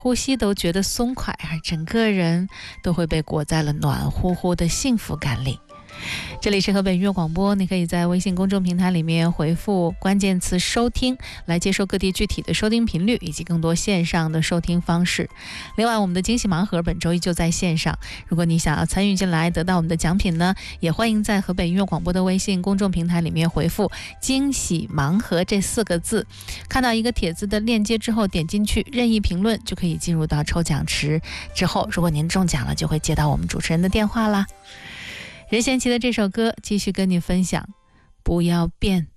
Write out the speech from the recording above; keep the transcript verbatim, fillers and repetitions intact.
呼吸都觉得松快，而整个人都会被裹在了暖乎乎的幸福感里。这里是河北音乐广播，你可以在微信公众平台里面回复关键词收听，来接收各地具体的收听频率以及更多线上的收听方式。另外，我们的惊喜盲盒本周依旧在线上，如果你想要参与进来得到我们的奖品呢，也欢迎在河北音乐广播的微信公众平台里面回复惊喜盲盒这四个字，看到一个帖子的链接之后点进去任意评论，就可以进入到抽奖池。之后如果您中奖了，就会接到我们主持人的电话啦。任贤齐的这首歌继续跟你分享，不要变。